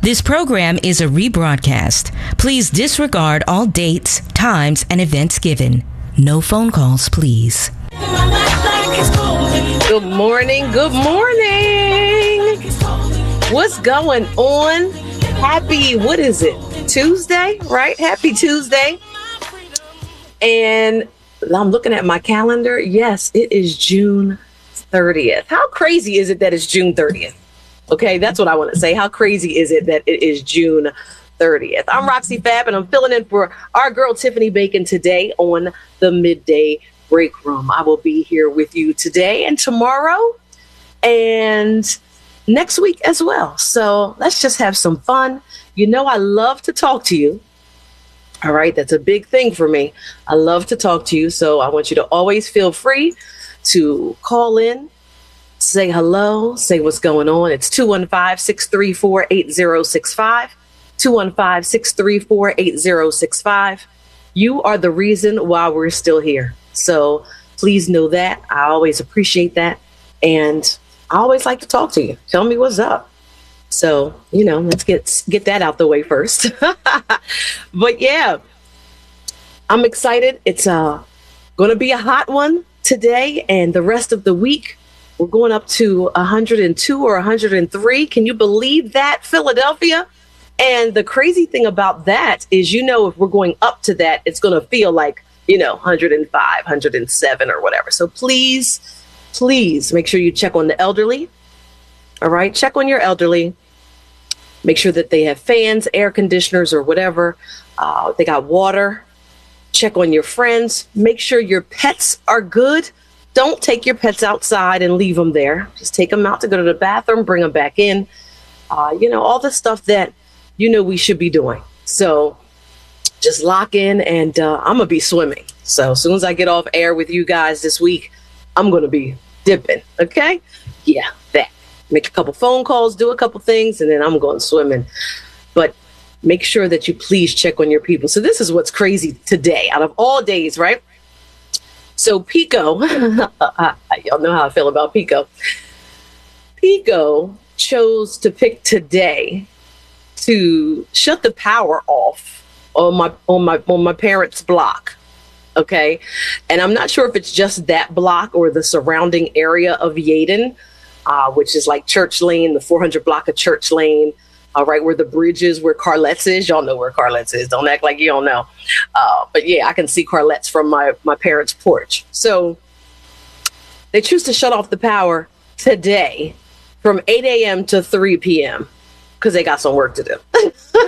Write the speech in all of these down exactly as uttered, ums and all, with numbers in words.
This program is a rebroadcast. Please disregard all dates, times, and events given. No phone calls, please. Good morning. Good morning. What's going on? Happy, what is it? Tuesday, right? Happy Tuesday. And I'm looking at my calendar. Yes, it is June thirtieth. How crazy is it that it's June thirtieth? Okay, that's what I want to say. How crazy is it that it is June thirtieth? I'm Roxy Fab, and I'm filling in for our girl Tiffany Bacon today on the Midday Break Room. I will be here with you today and tomorrow and next week as well. So let's just have some fun. You know, I love to talk to you. All right, that's a big thing for me. I love to talk to you. So I want you to always feel free to call in, say hello, say what's going on. It's two one five, six three four, eight zero six five. two one five, six three four, eight zero six five. You are the reason why we're still here. So please know that. I always appreciate that. And I always like to talk to you. Tell me what's up. So, you know, let's get get that out the way first. But yeah, I'm excited. It's uh, going to be a hot one today and the rest of the week. We're going up to one hundred two or one hundred three. Can you believe that, Philadelphia? And the crazy thing about that is, you know, if we're going up to that, it's going to feel like, you know, one hundred five, one hundred seven or whatever. So please, please make sure you check on the elderly. All right. Check on your elderly. Make sure that they have fans, air conditioners or whatever. Uh, they got water. Check on your friends. Make sure your pets are good. Don't take your pets outside and leave them there. Just take them out to go to the bathroom, bring them back in. Uh, you know, all the stuff that, you know, we should be doing. So just lock in, and uh, I'm going to be swimming. So as soon as I get off air with you guys this week, I'm going to be dipping. Okay? Yeah, that. Make a couple phone calls, do a couple things, and then I'm going swimming. But make sure that you please check on your people. So this is what's crazy today, out of all days, right? So Pico, y'all know how I feel about Pico. Pico chose to pick today to shut the power off on my on my on my parents' block. Okay, and I'm not sure if it's just that block or the surrounding area of Yaden, uh, which is like Church Lane, the four hundred block of Church Lane. Uh, right where the bridge is, where Carlet's is. Y'all know where Carlet's is. Don't act like you don't know. Uh, but yeah, I can see Carlet's from my, my parents' porch. So they choose to shut off the power today from eight a.m. to three p.m. because they got some work to do.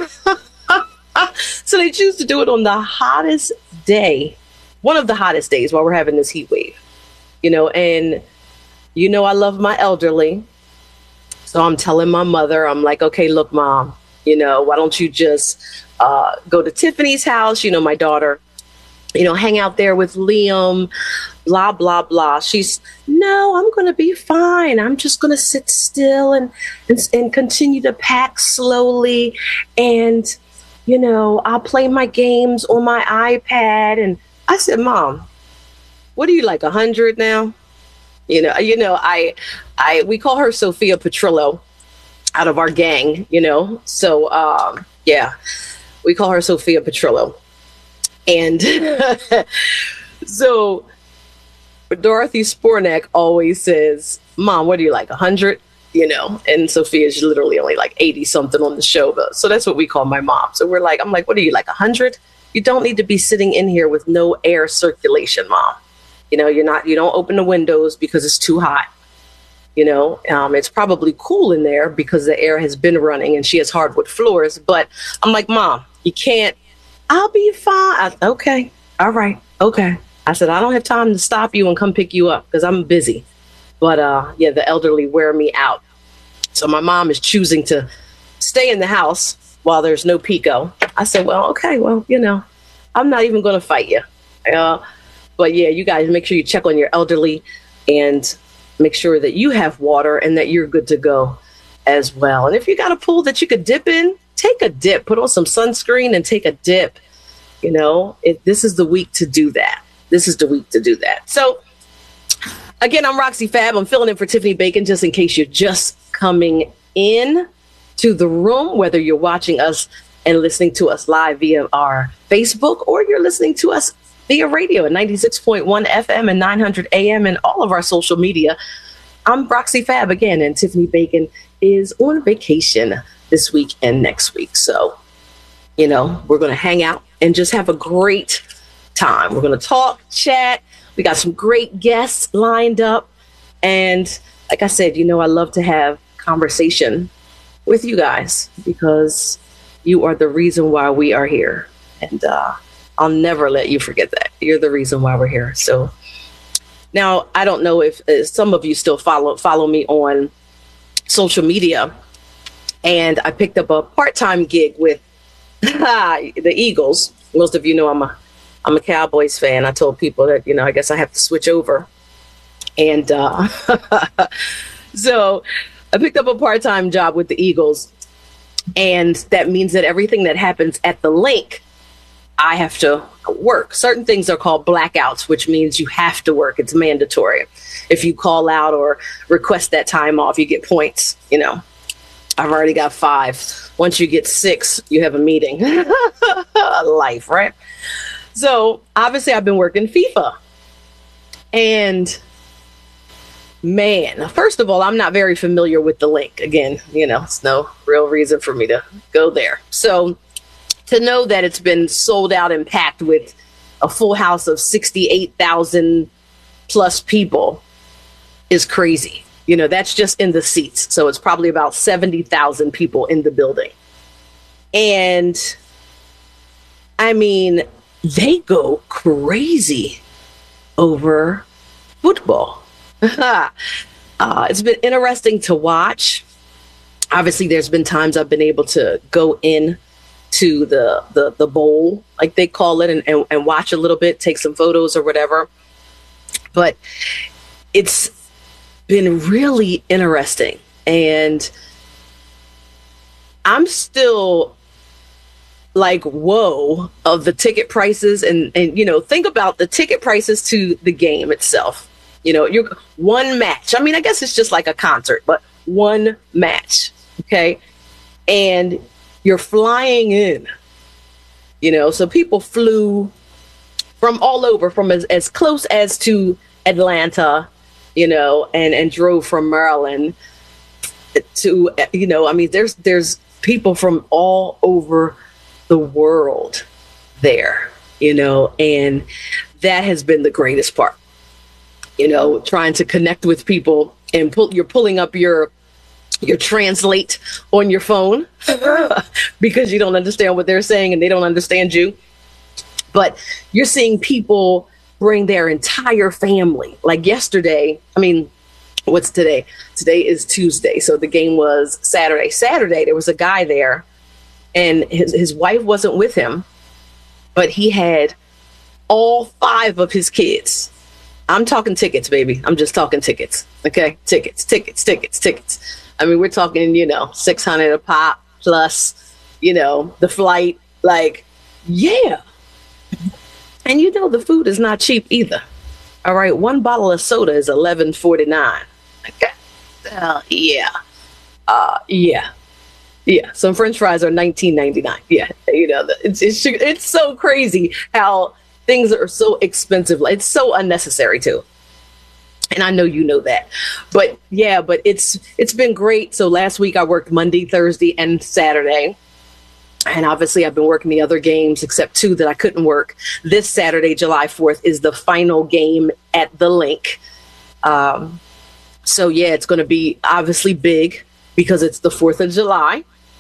So they choose to do it on the hottest day, one of the hottest days while we're having this heat wave. You know, and you know I love my elderly. So I'm telling my mother, I'm like, okay, look, Mom, you know, why don't you just uh, go to Tiffany's house? You know, my daughter, you know, hang out there with Liam, blah, blah, blah. She's, no, I'm going to be fine. I'm just going to sit still and, and and continue to pack slowly. And, you know, I'll play my games on my iPad. And I said, Mom, what are you, like one hundred now? You know, you know, I, I, we call her Sophia Petrillo out of our gang, you know? So, um, yeah, we call her Sophia Petrillo. And so Dorothy Spornak always says, Mom, what are you, like one hundred? You know, and Sophia's literally only like eighty something on the show. But, so that's what we call my mom. So we're like, I'm like, what are you, like one hundred? You don't need to be sitting in here with no air circulation, Mom. You know, you're not, you don't open the windows because it's too hot. You know, um, it's probably cool in there because the air has been running and she has hardwood floors. But I'm like, Mom, you can't, I'll be fine. I, okay. All right. Okay. I said, I don't have time to stop you and come pick you up because I'm busy. But uh, yeah, the elderly wear me out. So my mom is choosing to stay in the house while there's no Pico. I said, well, okay, well, you know, I'm not even going to fight you. Uh, But yeah, you guys make sure you check on your elderly and make sure that you have water and that you're good to go as well. And if you got a pool that you could dip in, take a dip, put on some sunscreen and take a dip. You know, if this is the week to do that. This is the week to do that. So again, I'm Roxy Fab. I'm filling in for Tiffany Bacon just in case you're just coming in. to the room, whether you're watching us and listening to us live via our Facebook, or you're listening to us via radio at ninety-six point one F M and nine hundred A M and all of our social media. I'm Broxy Fab again, and Tiffany Bacon is on vacation this week and next week. So, you know, we're going to hang out and just have a great time. We're going to talk, chat. We got some great guests lined up. And like I said, you know, I love to have conversation with you guys because you are the reason why we are here. And uh, I'll never let you forget that. You're the reason why we're here. So now I don't know if uh, some of you still follow follow me on social media. And I picked up a part-time gig with the Eagles. Most of you know I'm a I'm a Cowboys fan. I told people that, you know, I guess I have to switch over. And uh, so I picked up a part-time job with the Eagles. And that means that everything that happens at the link, I have to work. Certain things are called blackouts, which means you have to work. It's mandatory. If you call out or request that time off, you get points. You know, I've already got five. Once you get six, you have a meeting. Life, right? So obviously I've been working FIFA. And man, first of all, I'm not very familiar with the link. Again, you know, it's no real reason for me to go there. So to know that it's been sold out and packed with a full house of sixty-eight thousand plus people is crazy. You know, that's just in the seats. So it's probably about seventy thousand people in the building. And I mean, they go crazy over football. uh, it's been interesting to watch. Obviously, there's been times I've been able to go in to the the, the bowl, like they call it, and, and, and watch a little bit, take some photos or whatever. But it's been really interesting. And I'm still like, whoa, of the ticket prices. And, and, you know, think about the ticket prices to the game itself. You know, you're one match. I mean, I guess it's just like a concert, but one match. Okay. And you're flying in, you know, so people flew from all over, from as, as close as to Atlanta, you know, and, and drove from Maryland to, you know, I mean, there's, there's people from all over the world there, you know, and that has been the greatest part, you know, trying to connect with people and pull, you're pulling up your, your translate on your phone because you don't understand what they're saying and they don't understand you. But you're seeing people bring their entire family. Like yesterday, I mean, what's today? Today is Tuesday. So the game was Saturday. Saturday, there was a guy there. And his, his wife wasn't with him, but he had all five of his kids. I'm talking tickets, baby. I'm just talking tickets. Okay? Tickets, tickets, tickets, tickets. I mean, we're talking, you know, six hundred a pop plus, you know, the flight. Like, yeah. And you know, the food is not cheap either. All right? One bottle of soda is eleven forty-nine. Okay? Uh, yeah. Uh, yeah. Yeah, some French fries are nineteen ninety-nine. Yeah, you know, it's, it's it's so crazy how things are so expensive. It's so unnecessary too. And I know you know that. But yeah, but it's it's been great. So last week I worked Monday, Thursday, and Saturday. And obviously I've been working the other games except two that I couldn't work. This Saturday, July fourth, is the final game at the link. Um, so yeah, it's going to be obviously big because it's the fourth of July.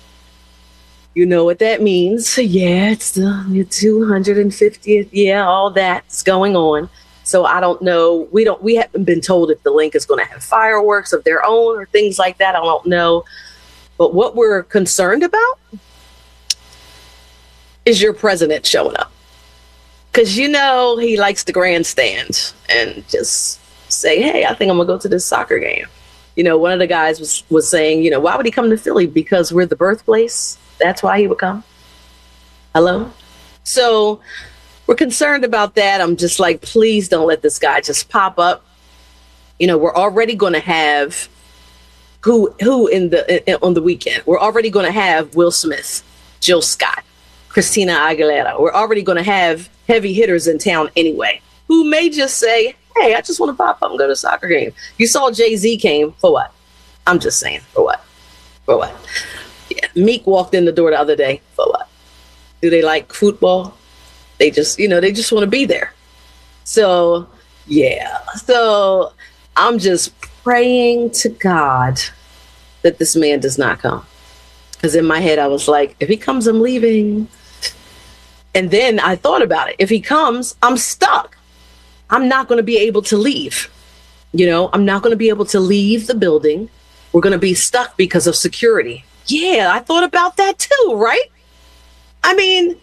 You know what that means. Yeah, it's the two hundred fiftieth. Yeah, all that's going on. So I don't know. We don't. We haven't been told if the link is going to have fireworks of their own or things like that. I don't know. But what we're concerned about is your president showing up. Because, you know, he likes to grandstand and just say, hey, I think I'm going to go to this soccer game. You know, one of the guys was, was saying, you know, why would he come to Philly? Because we're the birthplace. That's why he would come. Hello? So we're concerned about that. I'm just like, please don't let this guy just pop up. You know, we're already going to have who who in the in, on the weekend. We're already going to have Will Smith, Jill Scott, Christina Aguilera. We're already going to have heavy hitters in town anyway, who may just say, hey, I just want to pop up and go to a soccer game. You saw Jay-Z came for what? I'm just saying, for what? For what? Yeah. Meek walked in the door the other day. For what? Do they like football? They just, you know, they just want to be there. So, yeah. So I'm just praying to God that this man does not come. Because in my head, I was like, if he comes, I'm leaving. And then I thought about it. If he comes, I'm stuck. I'm not going to be able to leave. You know, I'm not going to be able to leave the building. We're going to be stuck because of security. Yeah, I thought about that too, right? I mean,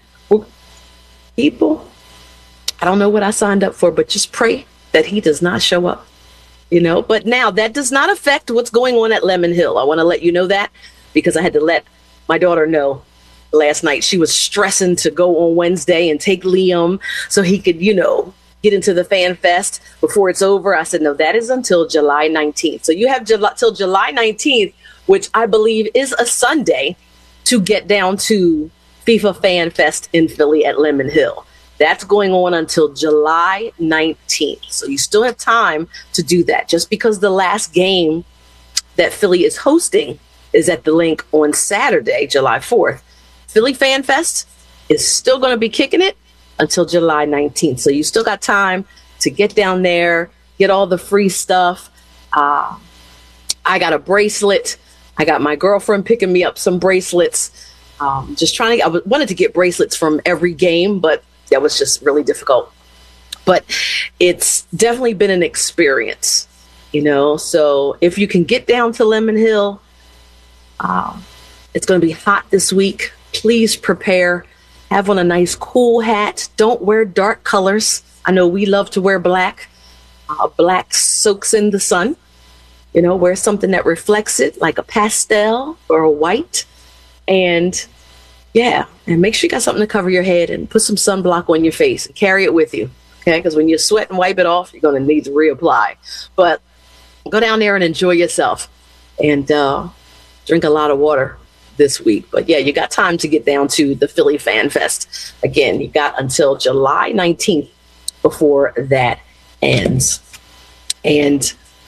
people, I don't know what I signed up for, but just pray that he does not show up, you know. But now that does not affect what's going on at Lemon Hill. I want to let you know that because I had to let my daughter know last night. She was stressing to go on Wednesday and take Liam so he could, you know, get into the Fan Fest before it's over. I said, no, that is until July nineteenth. So you have July, till July nineteenth, which I believe is a Sunday, to get down to FIFA Fan Fest in Philly at Lemon Hill. That's going on until July nineteenth. So you still have time to do that. Just because the last game that Philly is hosting is at the link on Saturday, July fourth. Philly Fan Fest is still going to be kicking it until July nineteenth. So you still got time to get down there, get all the free stuff. Uh, I got a bracelet. I got my girlfriend picking me up some bracelets. Um, just trying to, I wanted to get bracelets from every game, but that was just really difficult. But it's definitely been an experience, you know. So if you can get down to Lemon Hill, um, it's going to be hot this week. Please prepare. Have on a nice cool hat. Don't wear dark colors. I know we love to wear black. Uh, black soaks in the sun. You know, wear something that reflects it, like a pastel or a white. And yeah, and make sure you got something to cover your head and put some sunblock on your face and carry it with you. Okay, because when you sweat and wipe it off, you're going to need to reapply. But go down there and enjoy yourself and uh, drink a lot of water this week. But yeah, you got time to get down to the Philly Fan Fest. Again, you got until July nineteenth before that ends. And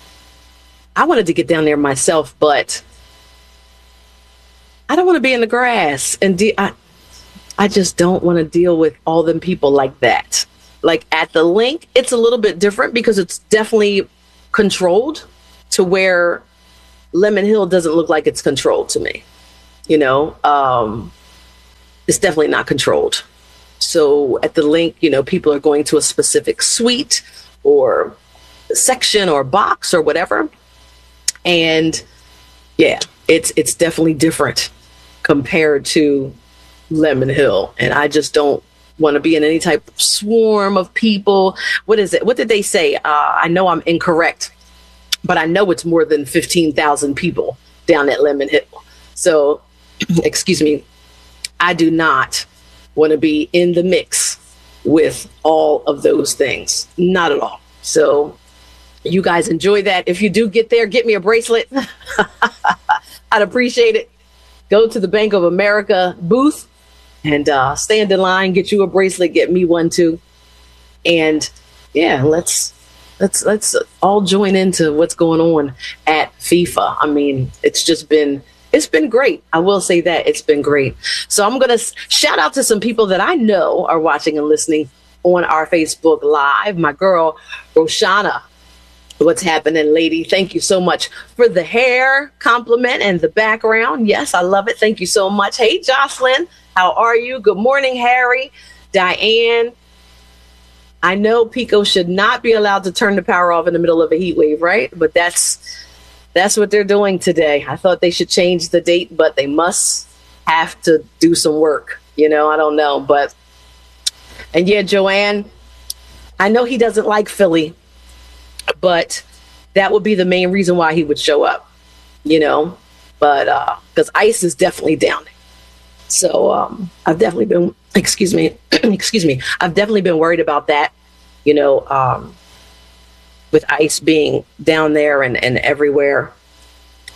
I wanted to get down there myself, but I don't want to be in the grass. And de- I, I just don't want to deal with all them people like that. Like at the link, it's a little bit different because it's definitely controlled to where Lemon Hill doesn't look like it's controlled to me. You know, um, it's definitely not controlled. So at the link, you know, people are going to a specific suite or section or box or whatever. And yeah, it's it's definitely different compared to Lemon Hill. And I just don't want to be in any type of swarm of people. What is it? What did they say? Uh, I know I'm incorrect, but I know it's more than fifteen thousand people down at Lemon Hill. So, excuse me, I do not want to be in the mix with all of those things. Not at all. So you guys enjoy that. If you do get there, get me a bracelet. I'd appreciate it. Go to the Bank of America booth and uh, stand in line, get you a bracelet, get me one too. And yeah, let's let's let's all join into what's going on at FIFA. I mean, it's just been it's been great. I will say that it's been great. So I'm going to shout out to some people that I know are watching and listening on our Facebook Live. My girl, Roshana. What's happening, lady? Thank you so much for the hair compliment and the background. Yes, I love it. Thank you so much. Hey, Jocelyn, how are you? Good morning, Harry, Diane. I know Pico should not be allowed to turn the power off in the middle of a heat wave, right? But that's that's what they're doing today. I thought they should change the date, but they must have to do some work. You know, I don't know. But, and yeah, Joanne, I know he doesn't like Philly. But that would be the main reason why he would show up, you know, but because uh, ICE is definitely down there. So um, I've definitely been, excuse me, excuse me, I've definitely been worried about that, you know, um, with ICE being down there and, and everywhere.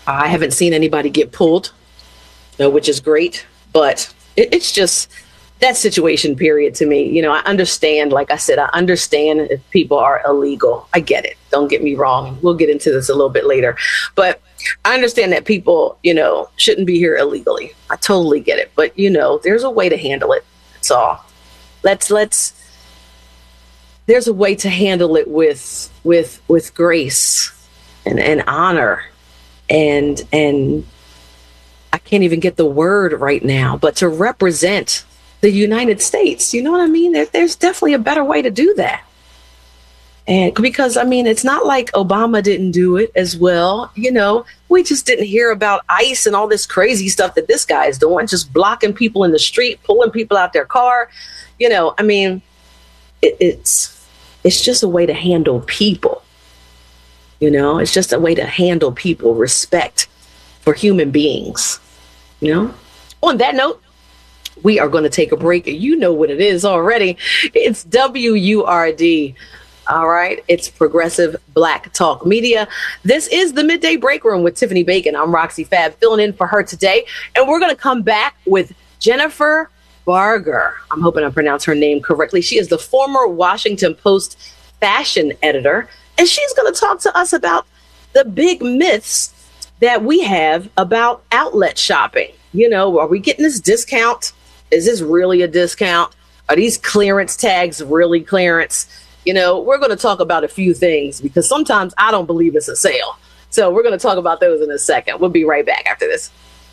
I haven't seen anybody get pulled, you know, which is great. But it, it's just that situation, period, to me. You know, I understand, like I said, I understand if people are illegal. I get it. Don't get me wrong. We'll get into this a little bit later. But I understand that people, you know, shouldn't be here illegally. I totally get it. But, you know, there's a way to handle it. That's all. Let's let's. There's a way to handle it with with with grace and, and honor and and I can't even get the word right now, but to represent the United States. You know what I mean? There, there's definitely a better way to do that. And because, I mean, it's not like Obama didn't do it as well. You know, we just didn't hear about ICE and all this crazy stuff that this guy is doing, just blocking people in the street, pulling people out their car. You know, I mean, it, it's it's just a way to handle people. You know, it's just a way to handle people, respect for human beings. You know, on that note, we are going to take a break. You know what it is already. It's W U R D. All right. It's Progressive Black Talk Media. This is the Midday Break Room with Tiffany Bacon. I'm Roxy Fab, filling in for her today. And we're going to come back with Jennifer Barger. I'm hoping I pronounced her name correctly. She is the former Washington Post fashion editor. And she's going to talk to us about the big myths that we have about outlet shopping. You know, are we getting this discount? Is this really a discount? Are these clearance tags really clearance? You know, we're going to talk about a few things because sometimes I don't believe it's a sale. So we're going to talk about those in a second. We'll be right back after this.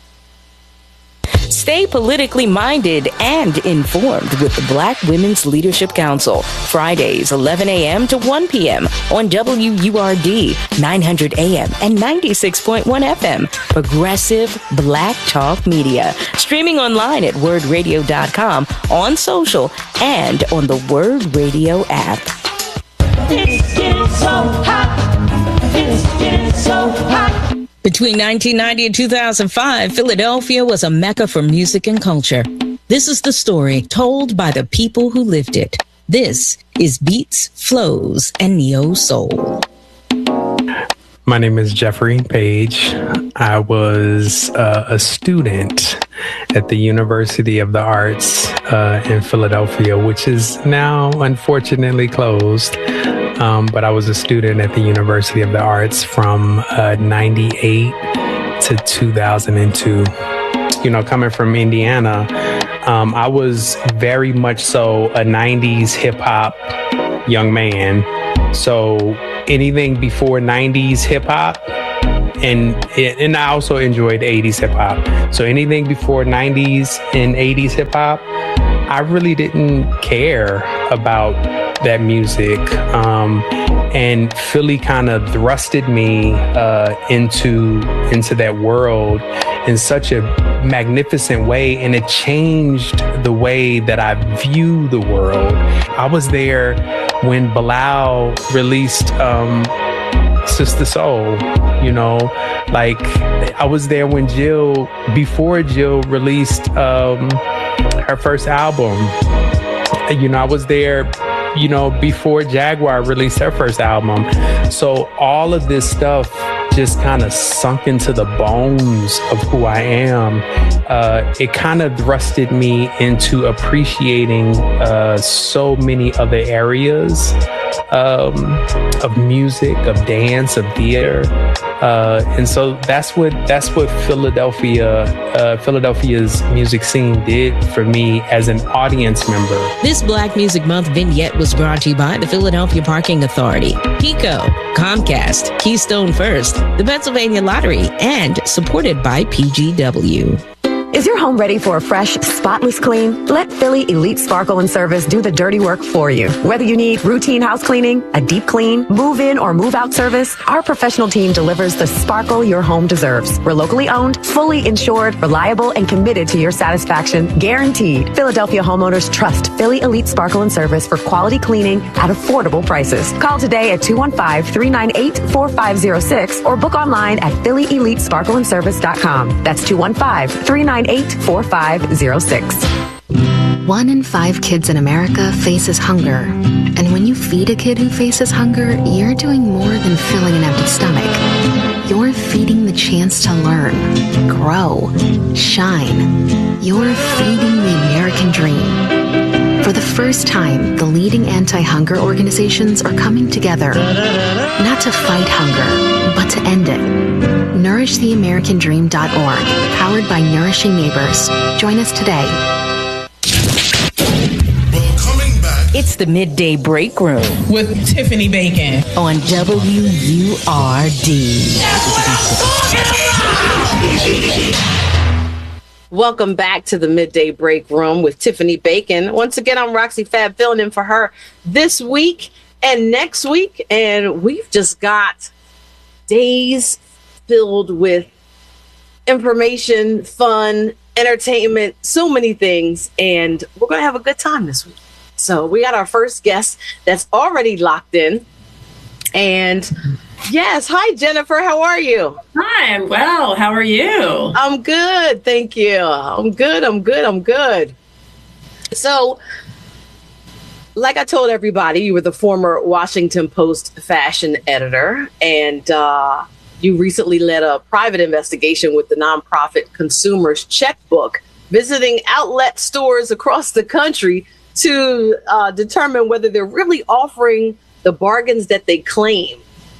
Stay politically minded and informed with the Black Women's Leadership Council. Fridays, eleven a.m. to one p.m. on W U R D, nine hundred A M and ninety-six point one F M. Progressive Black Talk Media. Streaming online at word radio dot com, on social, and on the Word Radio app. It's getting so hot. It's getting so hot. Between nineteen ninety and two thousand five, Philadelphia was a mecca for music and culture. This is the story told by the people who lived it. This is Beats, Flows, and Neo Soul. My name is Jeffrey Page. I was uh, a student at the University of the Arts uh, in Philadelphia, which is now unfortunately closed. Um, but I was a student at the University of the Arts from uh, ninety-eight to two thousand two. You know, coming from Indiana, um, I was very much so a nineties hip hop young man. So anything before nineties hip hop, and and I also enjoyed eighties hip hop. So anything before nineties and eighties hip hop, I really didn't care about that music. Um, and Philly kind of thrusted me uh, into into that world in such a magnificent way, and it changed the way that I view the world. I was there when Bilal released um, Sister Soul, you know, like I was there when Jill, before Jill released um, her first album. You know, I was there, you know, before Jaguar released her first album. So all of this stuff just kind of sunk into the bones of who I am. Uh, it kind of thrusted me into appreciating uh, so many other areas um, of music, of dance, of theater. Uh, and so that's what that's what Philadelphia, uh, Philadelphia's music scene did for me as an audience member. This Black Music Month vignette was brought to you by the Philadelphia Parking Authority, PECO, Comcast, Keystone First, the Pennsylvania Lottery, and supported by P G W. Is your home ready for a fresh, spotless clean? Let Philly Elite Sparkle and Service do the dirty work for you. Whether you need routine house cleaning, a deep clean, move-in or move-out service, our professional team delivers the sparkle your home deserves. We're locally owned, fully insured, reliable, and committed to your satisfaction, guaranteed. Philadelphia homeowners trust Philly Elite Sparkle and Service for quality cleaning at affordable prices. Call today at two one five, three nine eight, four five zero six or book online at philly elite sparkle and service dot com. That's two one five, three nine eight, four five zero six. One in five kids in America faces hunger. And when you feed a kid who faces hunger, you're doing more than filling an empty stomach. You're feeding the chance to learn, grow, shine. You're feeding the American dream. For the first time, the leading anti-hunger organizations are coming together, not to fight hunger, but to end it. nourish the american dream dot org, powered by Nourishing Neighbors. Join us today. It's the Midday Break Room with Tiffany Bacon on W U R D. Welcome back to the Midday Break Room with Tiffany Bacon. Once again, I'm Roxy Fab, filling in for her this week and next week. And we've just got days filled with information, fun, entertainment, so many things. And we're going to have a good time this week. So we got our first guest that's already locked in. And yes, hi, Jennifer. How are you? Hi, I'm well. How are you? I'm good. Thank you. I'm good. I'm good. I'm good. So, like I told everybody, you were the former Washington Post fashion editor, and uh, you recently led a private investigation with the nonprofit Consumers Checkbook, visiting outlet stores across the country to uh, determine whether they're really offering the bargains that they claim.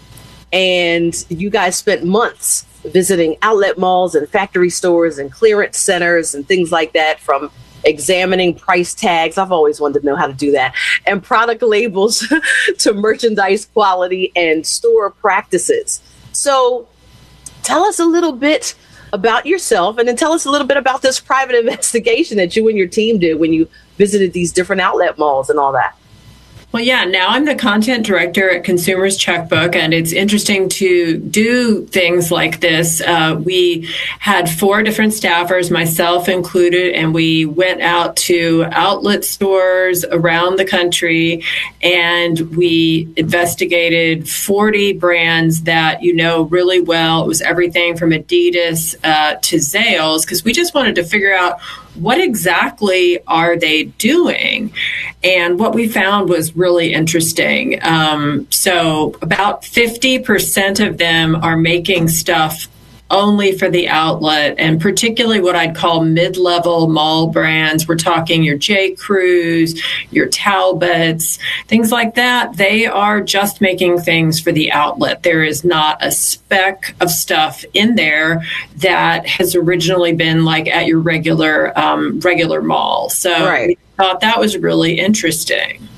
And you guys spent months visiting outlet malls and factory stores and clearance centers and things like that, from examining price tags. I've always wanted to know how to do that. And product labels to merchandise quality and store practices. So tell us a little bit about yourself, and then tell us a little bit about this private investigation that you and your team did when you visited these different outlet malls and all that. Well, yeah, now I'm the content director at Consumers Checkbook, and it's interesting to do things like this. Uh, we had four different staffers, myself included, and we went out to outlet stores around the country, and we investigated forty brands that you know really well. It was everything from Adidas uh, to Zales, because we just wanted to figure out what exactly are they doing? And what we found was really interesting. Um, so about fifty percent of them are making stuff only for the outlet, and particularly what I'd call mid-level mall brands. We're talking your J. Crews, your Talbots, things like that. They are just making things for the outlet. There is not a speck of stuff in there that has originally been like at your regular um, regular mall. So right. We thought that was really interesting.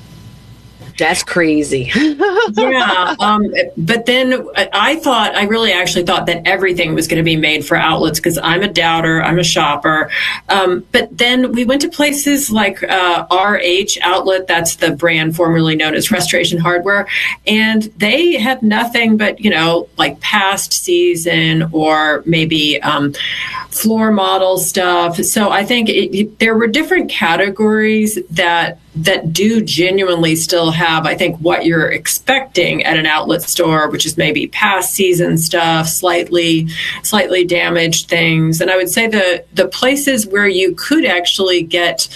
That's crazy. yeah. Um, but then I thought, I really actually thought that everything was going to be made for outlets, because I'm a doubter, I'm a shopper. Um, but then we went to places like uh, R H Outlet, that's the brand formerly known as Restoration Hardware. And they had nothing but, you know, like past season or maybe um, floor model stuff. So I think it, it, there were different categories that that do genuinely still have, I think, what you're expecting at an outlet store, which is maybe past season stuff, slightly slightly damaged things. And I would say the the places where you could actually get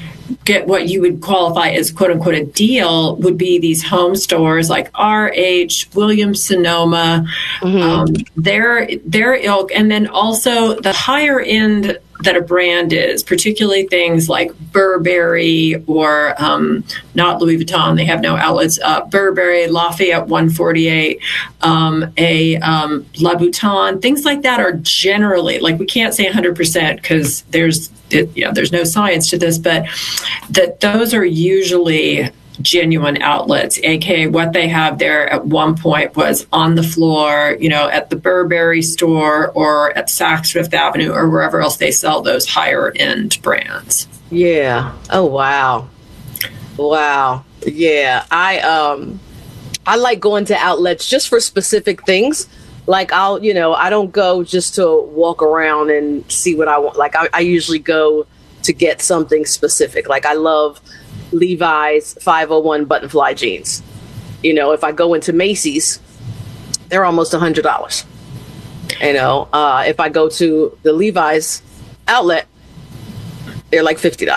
get what you would qualify as quote unquote a deal would be these home stores like R H, Williams Sonoma, mm-hmm. um, their their ilk, and then also the higher end that a brand is, particularly things like Burberry or um, not Louis Vuitton, they have no outlets, uh, Burberry, Lafayette one forty-eight, um, a um, Louboutin, things like that are generally, like we can't say one hundred percent because there's, it, you know, there's no science to this, but that those are usually genuine outlets, aka what they have there at one point was on the floor, you know, at the Burberry store or at Saks Fifth Avenue or wherever else they sell those higher end brands. Yeah. Oh wow. Wow. Yeah. I um I like going to outlets just for specific things. Like I'll, you know, I don't go just to walk around and see what I want. Like I, I usually go to get something specific. Like I love Levi's five oh one button fly jeans. You know, if I go into Macy's, they're almost one hundred dollars. You know, uh, if I go to the Levi's outlet, they're like fifty dollars.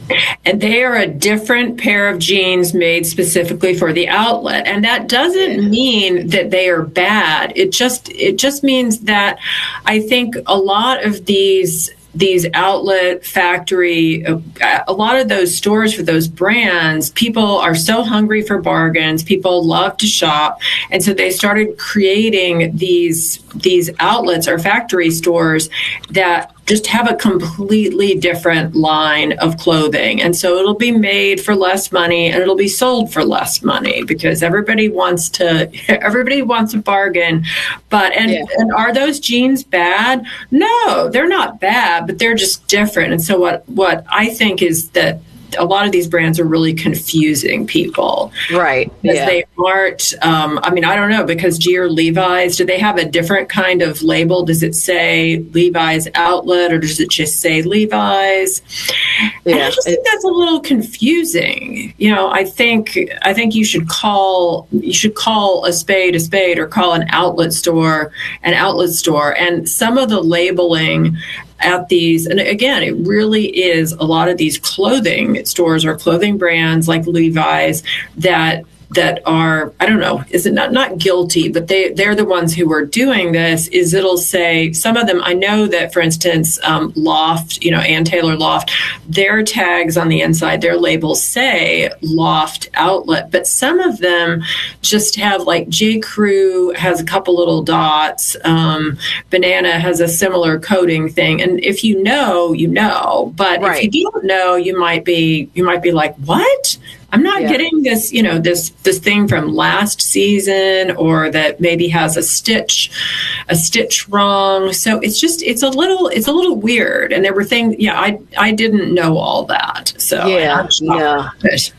And they are a different pair of jeans made specifically for the outlet. And that doesn't mean that they are bad. It just it just means that I think a lot of these these outlet factory, a lot of those stores for those brands, people are so hungry for bargains. People love to shop. And so they started creating these, these outlets or factory stores that just have a completely different line of clothing. And so it'll be made for less money and it'll be sold for less money because everybody wants to, everybody wants a bargain. But, and, yeah. and are those jeans bad? No, they're not bad, but they're just different. And so what, what I think is that a lot of these brands are really confusing people. Right. Because yeah. they aren't, um, I mean, I don't know, because G or Levi's, do they have a different kind of label? Does it say Levi's outlet or does it just say Levi's? Yeah. And I just think that's a little confusing. You know, I think, I think you should call, you should call a spade a spade or call an outlet store an outlet store. And some of the labeling at these, and again, it really is a lot of these clothing stores or clothing brands like Levi's that that are, I don't know, is it not, not guilty, but they, they're the ones who are doing this, is it'll say, some of them, I know that, for instance, um, Loft, you know, Ann Taylor Loft, their tags on the inside, their labels say Loft Outlet, but some of them just have, like, J. Crew has a couple little dots, um, Banana has a similar coding thing, and if you know, you know, but right. if you don't know, you might be, you might be like, what? I'm not yeah. getting this, you know, this this thing from last season, or that maybe has a stitch, a stitch wrong. So it's just, it's a little, it's a little weird. And there were things, yeah, I I didn't know all that. So yeah, yeah,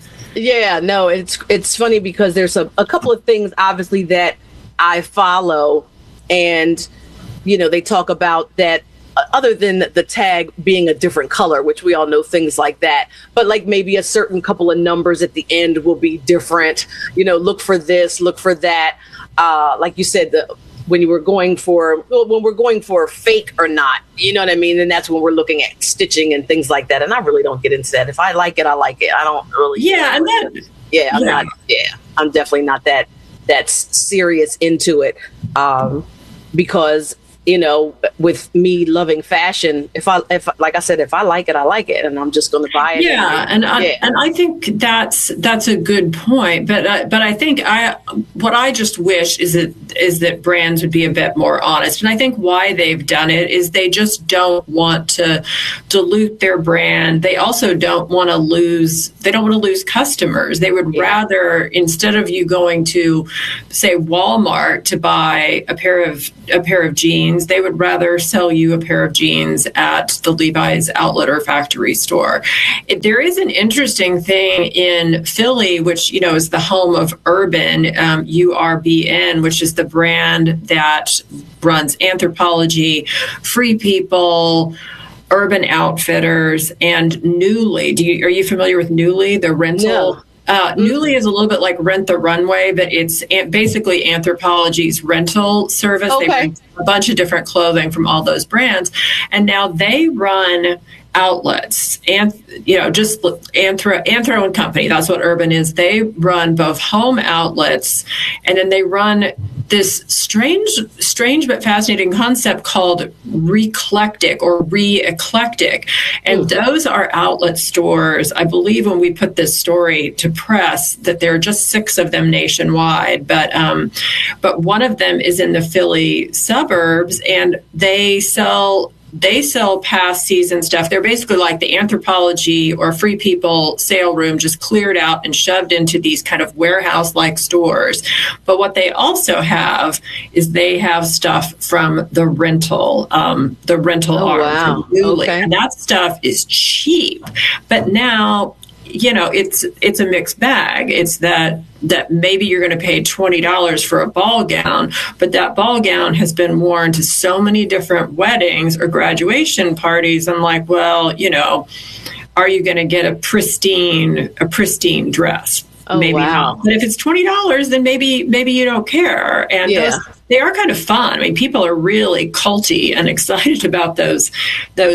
yeah. No, it's it's funny because there's a, a couple of things obviously that I follow, and you know, they talk about that. Other than the tag being a different color, which we all know things like that, but like maybe a certain couple of numbers at the end will be different. You know, look for this, look for that. Uh, like you said, the, when you were going for, when we're going for fake or not, you know what I mean? And that's when we're looking at stitching and things like that. And I really don't get into that. If I like it, I like it. I don't really. Yeah. And that, yeah, I'm yeah. not, yeah, I'm definitely not that, that's serious into it. Um, because you know, with me loving fashion, if I, if like I said, if I like it, I like it, and I'm just going to buy it. Yeah, and I, yeah. and I think that's that's a good point. But uh, but I think I what I just wish is that is that brands would be a bit more honest. And I think why they've done it is they just don't want to dilute their brand. They also don't want to lose. They don't want to lose customers. They would yeah. rather, instead of you going to, say, Walmart to buy a pair of a pair of jeans, they would rather sell you a pair of jeans at the Levi's outlet or factory store. It, there is an interesting thing in Philly, which, you know, is the home of Urban, um, U R B N, which is the brand that runs Anthropologie, Free People, Urban Outfitters, and Nuuly. Do you, are you familiar with Nuuly, the rental? No. Uh, Nuuly is a little bit like Rent the Runway, but it's an- basically Anthropologie's rental service. Okay. They bring a bunch of different clothing from all those brands, and now they run outlets, and you know, just Anthro Anthro and Company. That's what Urban is. They run both home outlets, and then they run this strange, strange but fascinating concept called Reclectic or Re-Eclectic. And mm-hmm. those are outlet stores. I believe when we put this story to press that there are just six of them nationwide, but um, but one of them is in the Philly suburbs, and they sell They sell past season stuff. They're basically like the Anthropologie or Free People sale room, just cleared out and shoved into these kind of warehouse-like stores. But what they also have is they have stuff from the rental, um, the rental oh, arm wow. from Nuuly. Okay. And that stuff is cheap. But now, you know, it's it's a mixed bag. It's that that maybe you're going to pay twenty dollars for a ball gown, but that ball gown has been worn to so many different weddings or graduation parties. I'm like, well, you know, are you going to get a pristine a pristine dress? Oh, maybe wow. not. But if it's twenty dollars, then maybe maybe you don't care. And yeah. those, they are kind of fun. I mean, people are really culty and excited about those those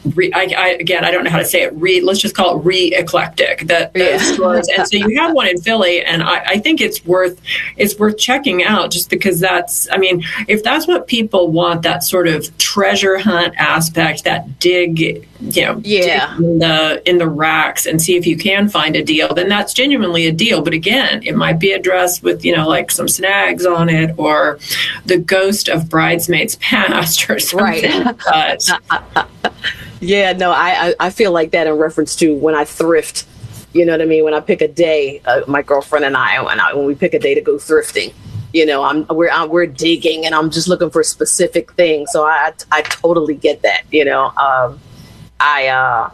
re, I, I, again, I don't know how to say it. Re, let's just call it re-eclectic. That Yeah. stores, and so you have one in Philly, and I, I think it's worth it's worth checking out just because that's. I mean, if that's what people want, that sort of treasure hunt aspect, that dig, you know, Yeah. dig in the in the racks and see if you can find a deal, then that's genuinely a deal. But again, it might be a dress with, you know, like some snags on it, or the ghost of Bridesmaids Past or something. Right. But Yeah, no, I, I I feel like that in reference to when I thrift. You know what I mean? When I pick a day, uh, my girlfriend and I, when I when we pick a day to go thrifting, you know, I'm we're I'm, we're digging, and I'm just looking for specific things. So I I totally get that. You know, um, I uh,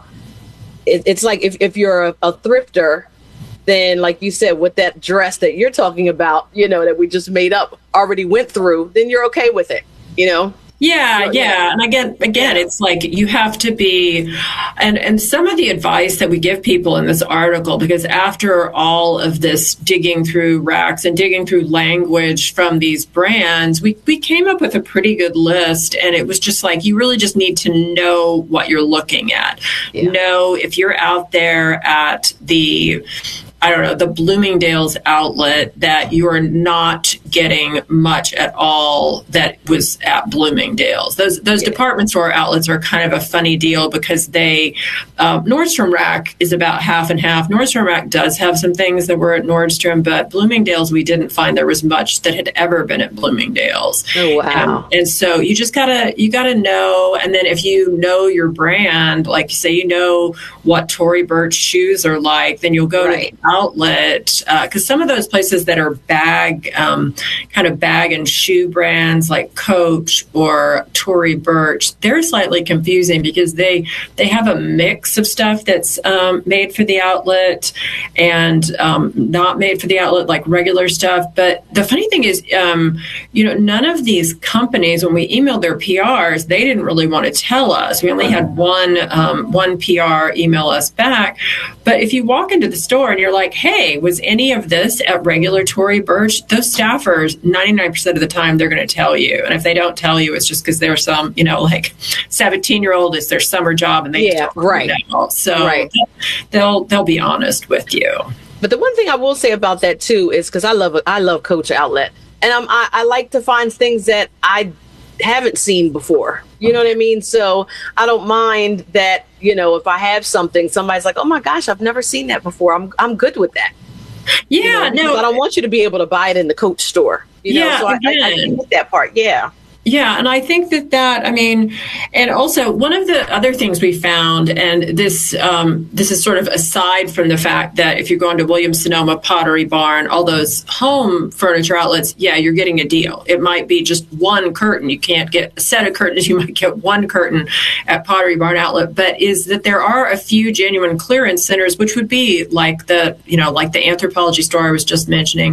it, it's like if if you're a, a thrifter, then like you said, with that dress that you're talking about, you know, that we just made up, already went through, then you're okay with it. You know. Yeah, So, yeah. yeah. And again, again, Yeah. it's like you have to be, and, and some of the advice that we give people in this article, because after all of this digging through racks and digging through language from these brands, we, we came up with a pretty good list. And it was just like, you really just need to know what you're looking at. Yeah. Know if you're out there at the, I don't know, the Bloomingdale's outlet, that you are not getting much at all that was at Bloomingdale's. Those those Yeah. department store outlets are kind of a funny deal because they, uh, Nordstrom Rack is about half and half. Nordstrom Rack does have some things that were at Nordstrom, but Bloomingdale's, we didn't find there was much that had ever been at Bloomingdale's. Oh, wow. And, and so you just gotta, you gotta know. And then if you know your brand, like say, you know what Tory Burch shoes are like, then you'll go Right. to the outlet, because uh, some of those places that are bag, um, kind of bag and shoe brands like Coach or Tory Burch, they're slightly confusing because they they have a mix of stuff that's um, made for the outlet and um, not made for the outlet, like regular stuff. But the funny thing is, um, you know, none of these companies, when we emailed their P Rs, they didn't really want to tell us. We only had one um, one P R email us back. But if you walk into the store and you're like, hey, was any of this at regular Tory Burch? Those staffers, ninety-nine percent of the time, they're going to tell you. And if they don't tell you, it's just because they're some, you know, like seventeen-year-old, it's their summer job, and they Yeah, don't right. know. So Right. they'll they'll be honest with you. But the one thing I will say about that too is because I love I love Coach Outlet, and I'm, I I like to find things that I haven't seen before. You know what I mean? So I don't mind that. You know, if I have something, somebody's like, "Oh my gosh, I've never seen that before." I'm I'm good with that. Yeah, You know, because no, I don't want you to be able to buy it in the Coach store. You know, Yeah, so I, I, I again. get that part. Yeah. Yeah, and I think that that, I mean, and also one of the other things we found, and this um, this is sort of aside from the fact that if you're going to Williams-Sonoma, Pottery Barn, all those home furniture outlets, yeah, you're getting a deal. It might be just one curtain. You can't get a set of curtains. You might get one curtain at Pottery Barn outlet. But is that there are a few genuine clearance centers, which would be like the, you know, like the Anthropologie store I was just mentioning,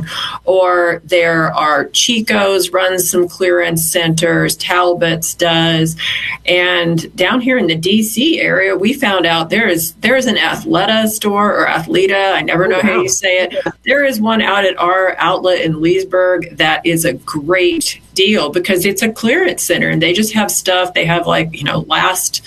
or there are Chico's runs some clearance centers. Talbot's does, and down here in the D C area, we found out there is there is an Athleta store or Athleta. I never know how you say it. There is one out at our outlet in Leesburg that is a great deal because it's a clearance center, and they just have stuff. They have like you know last.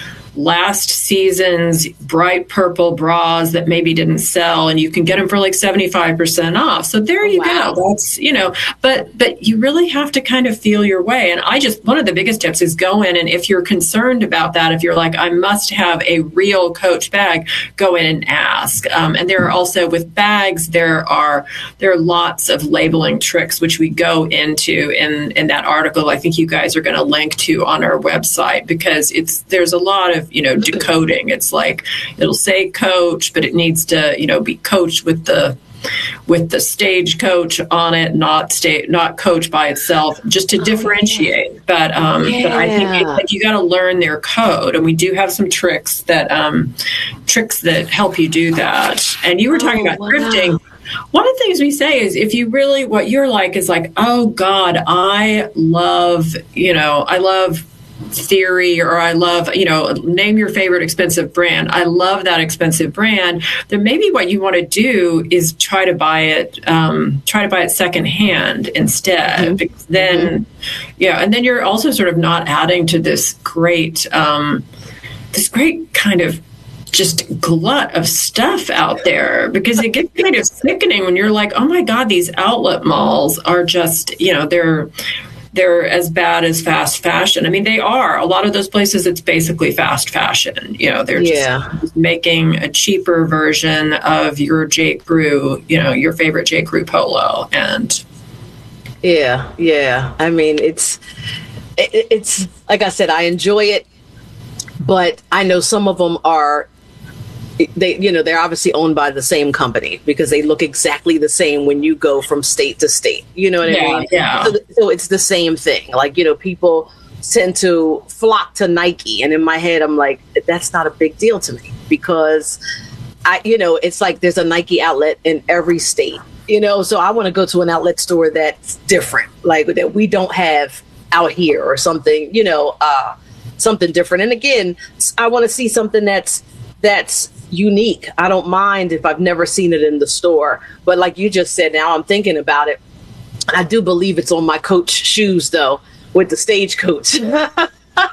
last season's bright purple bras that maybe didn't sell, and you can get them for like seventy-five percent off. So there you Wow. go. That's, you know, but, but you really have to kind of feel your way. And I just, one of the biggest tips is go in. And if you're concerned about that, if you're like, I must have a real Coach bag, go in and ask. Um, and there are also with bags, there are, there are lots of labeling tricks, which we go into in, in that article. I think you guys are going to link to on our website because it's, there's a lot of, you know, decoding. It's like it'll say Coach, but it needs to, you know, be coached with the with the Stagecoach on it, not state, not Coach by itself, just to differentiate. But um, Yeah. but I think it, like you got to learn their code, and we do have some tricks that um, tricks that help you do that. And you were talking Oh, about wow. thrifting. One of the things we say is if you really, what you're like is like, oh God, I love, you know, I love Theory, or I love, you know, name your favorite expensive brand. I love that expensive brand. Then maybe what you want to do is try to buy it, um, try to buy it secondhand instead. Mm-hmm. Because then, yeah, and then you're also sort of not adding to this great, um, this great kind of just glut of stuff out there, because it gets kind of sickening when you're like, oh my God, these outlet malls are just, you know, they're they're as bad as fast fashion. I mean, they are. A lot of those places, it's basically fast fashion. You know, they're yeah. just making a cheaper version of your J. Crew, you know, your favorite J. Crew polo. And yeah, yeah. I mean, it's it, it's like I said, I enjoy it, but I know some of them are. They, you know, they're obviously owned by the same company, because they look exactly the same when you go from state to state. You know what yeah, I mean? Yeah. So, so it's the same thing. Like, you know, people tend to flock to Nike, and in my head, I'm like, that's not a big deal to me, because I, you know, it's like there's a Nike outlet in every state. You know, so I want to go to an outlet store that's different, like that we don't have out here, or something. You know, uh, something different. And again, I want to see something that's that's unique. I don't mind if I've never seen it in the store, but like you just said, now I'm thinking about it. I do believe it's on my Coach shoes, though, with the Stagecoach. you well, know,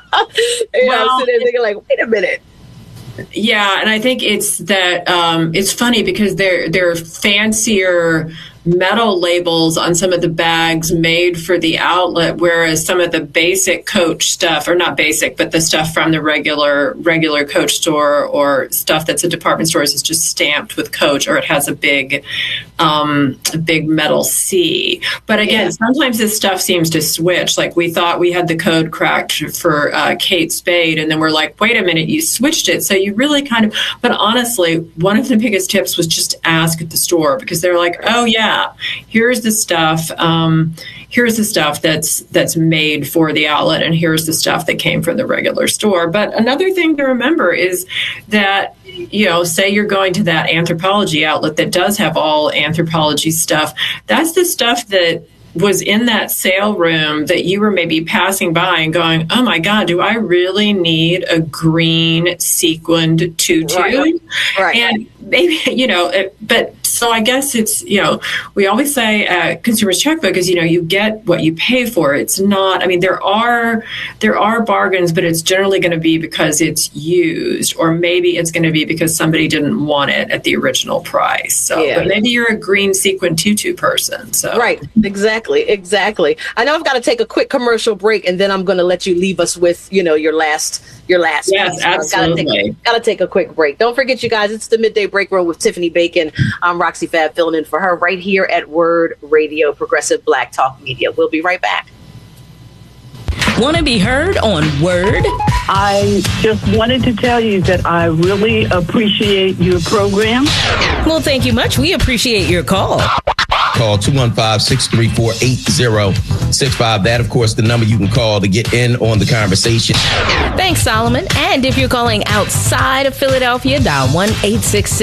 I'm sitting there thinking, like, wait a minute. Yeah, and I think it's that um, it's funny because they're they're fancier metal labels on some of the bags made for the outlet, whereas some of the basic Coach stuff, or not basic, but the stuff from the regular regular Coach store or stuff that's at department stores is just stamped with Coach, or it has a big um, a big metal C. But again, yeah. sometimes this stuff seems to switch. Like, we thought we had the code cracked for uh, Kate Spade, and then we're like, wait a minute, you switched it. So you really kind of, but honestly, one of the biggest tips was just ask at the store, because they're like, oh yeah, here's the stuff. Um, here's the stuff that's that's made for the outlet, and here's the stuff that came from the regular store. But another thing to remember is that, you know, say you're going to that Anthropologie outlet that does have all Anthropologie stuff. That's the stuff that was in that sale room that you were maybe passing by and going, oh my God, do I really need a green sequined tutu? Right. Right. And maybe, you know, it, but so I guess it's, you know, we always say uh, Consumer's Checkbook is, you know, you get what you pay for. It's not, I mean, there are, there are bargains, but it's generally going to be because it's used, or maybe it's going to be because somebody didn't want it at the original price. So yeah. But maybe you're a green sequin tutu person. So right. Exactly. Exactly. I know I've got to take a quick commercial break, and then I'm going to let you leave us with, you know, your last, your last. Yes, piece. absolutely. Gotta take, gotta take a quick break. Don't forget, you guys, it's the Midday Break Room with Tiffany Bacon. I'm Roxy Fab, filling in for her right here at Word Radio, Progressive Black Talk Media. We'll be right back. Want to be heard on Word? I just wanted to tell you that I really appreciate your program. Well, thank you much. We appreciate your call. Call two one five, six three four, eight zero six five. That, of course, the number you can call to get in on the conversation. Thanks, Solomon. And if you're calling outside of Philadelphia, dial one eight six six